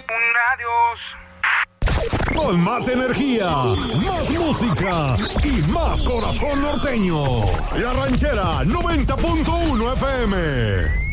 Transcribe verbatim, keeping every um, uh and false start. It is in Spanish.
Adiós. Con más energía, más música y más corazón norteño. La Ranchera noventa punto uno F M.